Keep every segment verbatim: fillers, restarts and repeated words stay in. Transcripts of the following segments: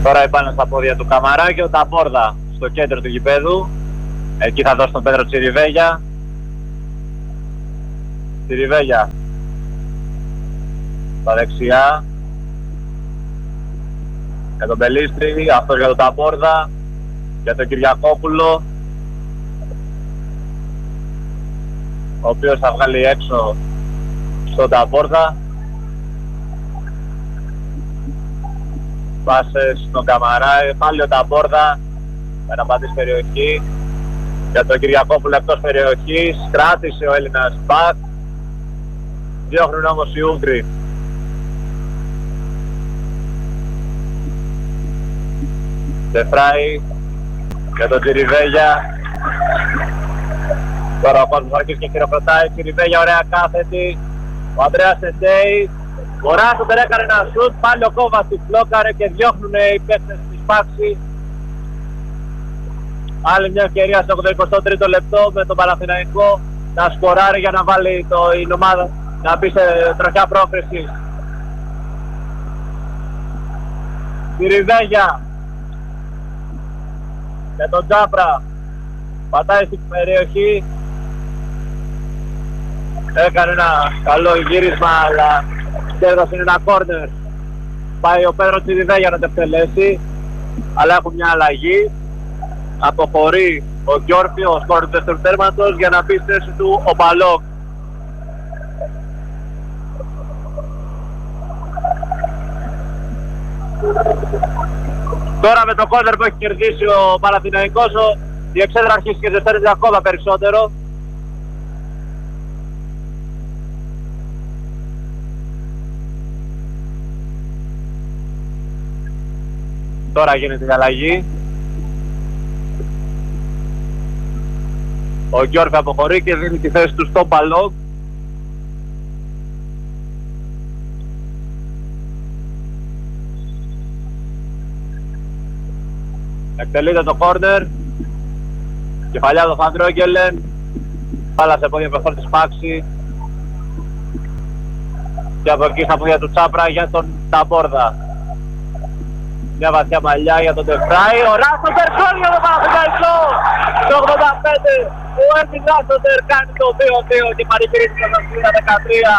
Τώρα επάνω στα πόδια του Καμαρά και ο Ταμπόρδα στο κέντρο του γηπέδου. Εκεί θα δώσει τον Πέτρο Τσιριβέγια. Τσιριβέγια στα δεξιά για τον Πελίστρη, αυτός για τον Ταμπόρδα, για τον Κυριακόπουλο, ο οποίος θα βγάλει έξω στον Ταμπόρδα. Πάσες στον Καμαρά, πάλι ο Ταμπόρδα για να πατήσει περιοχή, για τον Κυριακόπουλο εκτός περιοχής, κράτησε ο Έλληνας μπακ, διώχνουν όμως οι Ούγγροι. Τεφράι για τον Τσιριβέγια. Τώρα ο κόσμος αρχίζει και χειροκροτάει. Τσιριβέγια ωραία κάθετη. Ο Ανδρέας Εντέη. Ο Ράσοντερ έκανε ένα σουτ. Πάλι ο Κόβας τη φλόκαρε και διώχνουν οι παίκτες της Πάξη. Άλλη μια ευκαιρία στο ογδοηκοστό τρίτο λεπτό με τον Παναθηναϊκό να σκοράρει για να βάλει το, η ομάδα να μπει σε τροχιά πρόκριση. Τσιριβέγια για τον Τζάπρα, πατάει στην περιοχή, έκανε ένα καλό γύρισμα αλλά κέρδωσε ένα κόρνερ. Πάει ο Πέτρο Τσιριβέγια να το εκτελέσει, αλλά έχουν μια αλλαγή. Αποχωρεί ο Γιόρπη, ο σκόρερ του δεύτερου τέρματος, για να μπει στη θέση του ο Παλόκ. Τώρα με το κόρνερ που έχει κερδίσει ο Παναθηναϊκός, η εξέδρα αρχίζει και ζεσταίνεται ακόμα περισσότερο. Τώρα γίνεται η αλλαγή. Ο Γιώργος αποχωρεί και δίνει τη θέση του στο Παλόκ. Εκτελείται το κόρνερ. Κεφαλιά του Φαντρόγγελεν. Πάλα σε πόδια παιχτών της Πάξη. Και από εκεί στα πόδια του Τσάπρα για τον Ταμπόρδα. Μια βαθιά μαλλιά για τον Τεφράι. Ο Ράσοντερ γκολ για τον Παναθηναϊκό. Το ογδόντα πέντε ο Έρμιν Ράσοντερ κάνει το δύο δύο και παρηγυρίζει το δεκαtrία δεκατρία.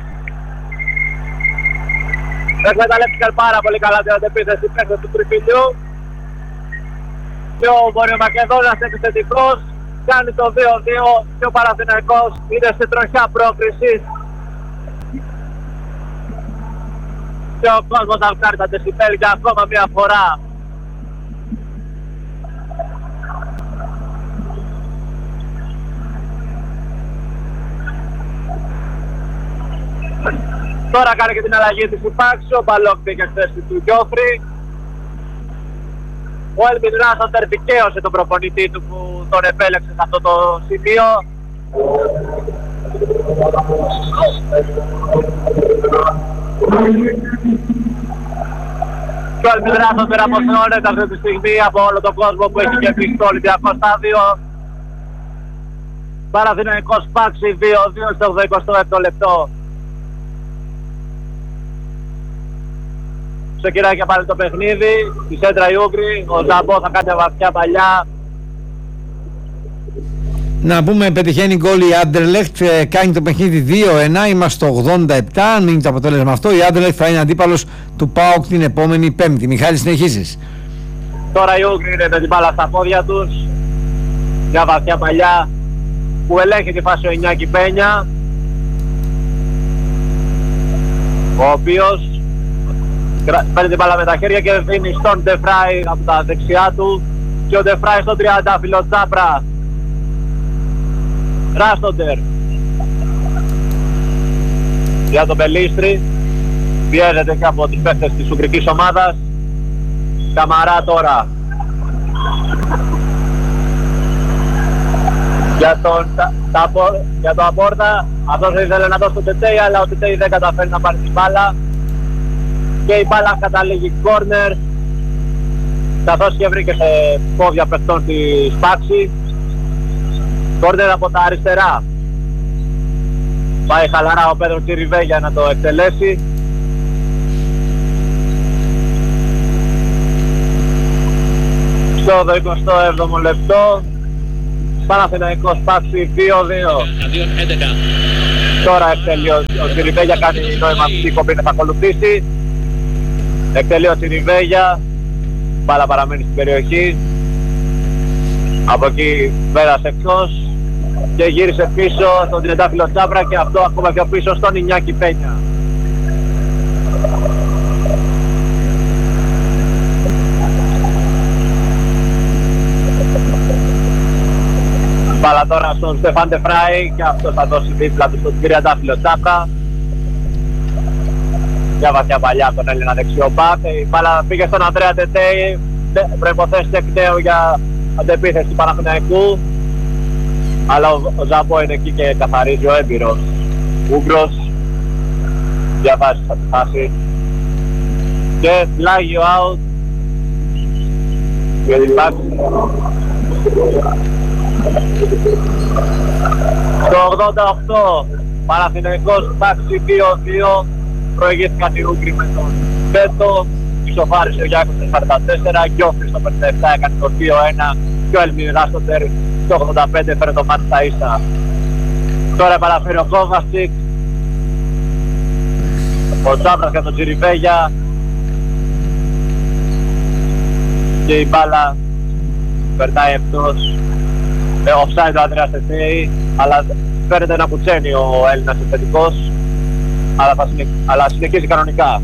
Εκμεταλλεύτηκαν πάρα πολύ καλά την αντεπίθεση πέστε του Τριφυλιού. Και ο Βορειομακεδόνας επιθετικός κάνει το δύο δύο και ο Παναθηναϊκός είναι σε τροχιά πρόκριση. Και ο κόσμος θα βγάλει τα δεσιμπέλ για ακόμα μια φορά. Τώρα κάνει και την αλλαγή της Πάξη, ο Μπαλόκ πήγε στη θέση του Γιόφρη. Ο Έλμιν Ράσοντερ δικαίωσε τον προπονητή του που τον επέλεξε σε αυτό το σημείο. Και ο Έλμιν Ράσοντερ αποθεώνεται αυτή τη στιγμή από όλο τον κόσμο που έχει γεμίσει στο Ολυμπιακό στάδιο. Παναθηναϊκός Πάξη δύο δύο στο ογδοηκοστό έβδομο λεπτό. Ξεκινάει και πάλι το παιχνίδι, η σέντρα η Ούγγρη, ο Ζαμπό θα κάνει βαθιά παλιά. Να πούμε, πετυχαίνει γκολ η Άντερλεχτ, κάνει το παιχνίδι δύο ένα, είμαστε στο ογδόντα επτά, αν είναι το αποτέλεσμα αυτό, η Άντερλεχτ θα είναι αντίπαλος του ΠΑΟΚ την επόμενη Πέμπτη. Μιχάλη, συνεχίζεις. Τώρα οι Ούγγροι είναι με την μπάλα στα πόδια τους, μια βαθιά παλιά που ελέγχει τη φάση ο Ινιάκη Πένια, ο οποίος παίρνει την μπάλα με τα χέρια και δίνει στον Ντεφράι από τα δεξιά του και ο Ντεφράι στον τριαντάφυλλο Τσάπρα. Ράστοντερ για τον Πελίστρη, πιέζεται και από τις παίκτες της Ουγγρικής ομάδας. Καμαρά τώρα για τον, τα, τα, για τον Αμπόρδα, αυτός ήθελε να δώσει τον Τετέι αλλά ο Τετέι δεν καταφέρει να πάρει την μπάλα. Και η μπάλα καταλήγει κόρνερ, καθώς και βρήκε σε πόδια παιχτών της Πάξη. Κόρνερ από τα αριστερά. Πάει χαλαρά ο Πέτρο Τσιριβέγια να το εκτελέσει. Στο εικοστό έβδομο λεπτό Παναθηναϊκός Πάξη δύο δύο. Τώρα εκτελεί ο Τσιριβέγια, κάνει νόημα αυτή που θα ακολουθήσει. Εκτελεί ο Τσιριβέγια, μπάλα παραμένει στην περιοχή. Από εκεί πέρασε εκτός και γύρισε πίσω στον τριαντάφυλλο Τσάπρα και αυτό ακόμα πιο πίσω στον Ινιάκη Πένια. Μπάλα τώρα στον Στεφάν Τεφράι και αυτός θα δώσει δίπλα του στον τριαντάφυλλο Τσάπρα. Μια βαθιά παλιά από τον Έλληνα δεξιό μπακ. Η μπάλα πήγε στον Ανδρέα Τετέι, προϋποθέσεις εκ νέου για αντεπίθεση του Παναθηναϊκού. Αλλά ο, ο Ζαμπό είναι εκεί και καθαρίζει ο έμπειρος Ούγκρος. Διαβάζει θα τη φάση. Και πλάγιο out για την Πάξη. Στο ογδόντα οκτώ Παναθηναϊκός Πάξη δύο δύο. Προηγήθηκαν οι Ούγκροι με τον Πέτο. Ισοφάρισε ο Γιάκος στο σαράντα τέσσερα. Γκιόφρης στο πενήντα επτά έκανε το δύο ένα. Και ο Ελμυράς στο τέρ στο ογδόντα πέντε έφερε το μάτι στα ίσα. Τώρα επαναφέρει ο Κόβασικ. Ο Τσάπρας για τον Τσιριβέγια. Και η μπάλα περνάει εκτός. Ε, offside ο Ανδρέας Τετέι. Αλλά φαίνεται να κουτσένει ο Έλληνας επιθετικός. Αλλά, θα συνεχ... αλλά συνεχίζει κανονικά.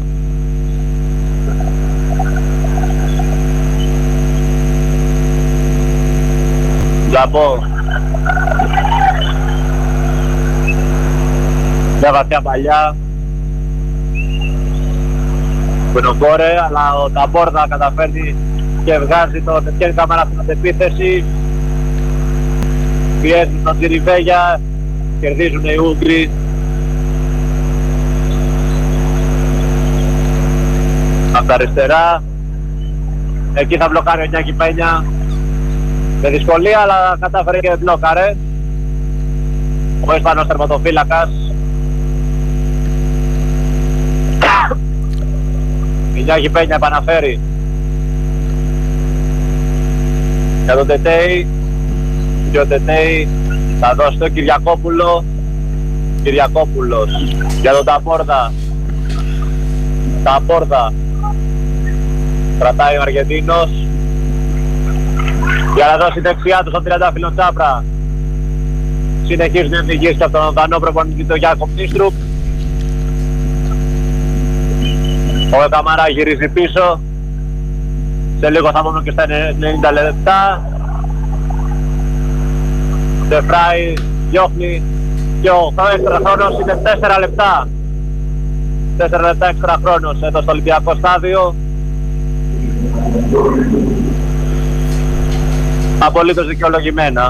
Ζαμπό. Μια βαθιά παλιά. Κουνογκόρε, αλλά ο Ταμπόρδα καταφέρνει και βγάζει το τετκένει κάμερα στην αντεπίθεση. Πιέζουν τον Τσιριβέγια, κερδίζουν οι Ούγκροι. Από τα αριστερά. Εκεί θα μπλοκάρει ο Νιάκη Πένια. Με δυσκολία, αλλά κατάφερε και μπλόκαρε. Ο Ισπανός τερματοφύλακας. Η Νιάκη Πένια επαναφέρει για τον Τετέι. Και ο Τετέι θα δώσει το Κυριακόπουλο. Κυριακόπουλος για τον Ταπόρδα. Ταπόρδα. Κρατάει ο Αργεντίνος για να δώσει δεξιά του στον τριαντάφυλλο Τσάπρα. Συνεχίζουν οι οδηγίες από τον Δανό προπονητή τον Γιάκο Μνίστρουκ. Ο Καμαρά γυρίζει πίσω. Σε λίγο θα μείνουν και στα ενενήντα λεπτά. Τεφράι διώχνει και ο έξτρα χρόνος είναι τέσσερα λεπτά. τέσσερα λεπτά έξτρα χρόνος εδώ στο Ολυμπιακό στάδιο. Απολύτως δικαιολογημένα.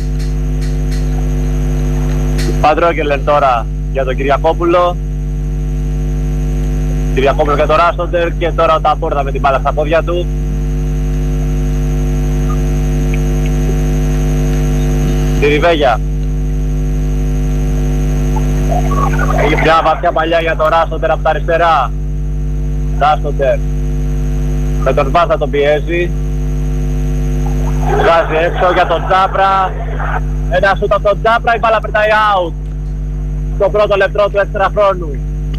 Παντρόγγελεν τώρα για τον Κυριακόπουλο. Κυριακόπουλο για τον Ράστοντερ και τώρα ο Ταμπόρδα με την μπάλα στα πόδια του. Τσιριβέγια. Έχει μια βαθιά παλιά για τον Ράστοντερ από τα αριστερά. Ράστοντερ. Με τον Βάζα τον πιέζει. Βγάζει έξω για τον Τσάπρα. Ένα σούτ από τον Τσάπρα, η μπάλα περνάει out. Στο πρώτο λεπτό του έξτρα χρόνου.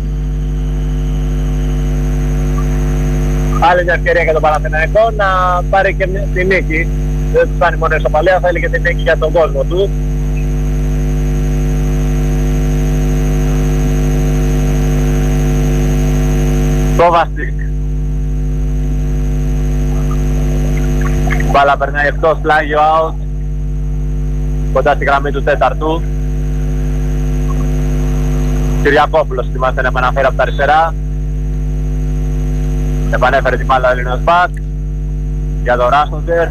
Άλλη μια ευκαιρία για τον Παναθηναϊκό να πάρει και τη νίκη. Δεν του κάνει μόνο ισοπαλία, θέλει και τη νίκη για τον κόσμο του. Κόβαστικ. Μπάλα περνάει εκτός, πλάγιο out. Κοντά στη γραμμή του τέταρτου. Κυριακόπουλος ετοιμάζεται να επαναφέρει από τα αριστερά. Επανέφερε την μπάλα ο Έλληνας μπακ. Για τον Ράστοντερ.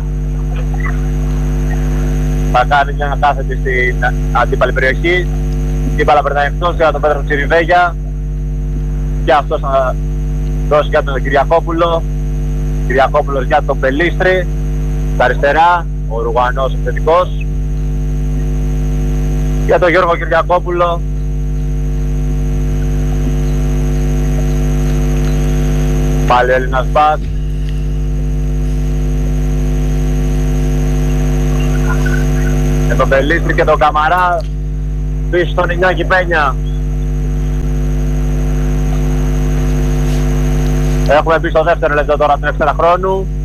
Θα κάνει μια κάθετη στην αντίπαλη περιοχή. Η μπάλα περνάει εκτός για τον Πέτρο Τσιριβέγια. Και αυτός θα δώσει για τον Κυριακόπουλο. Κυριακόπουλος για τον Πελίστρη. Στα αριστερά, ο Ρουγανός επιθετικός. Για τον Γιώργο Κυριακόπουλο. Πάλι ο Έλληνας μπακ. τον Πελίστρη και τον Καμαρά πίσω στον Ινιάκη Πένια. Έχουμε μπει στο δεύτερο λεπτό τώρα του εξτρά χρόνου.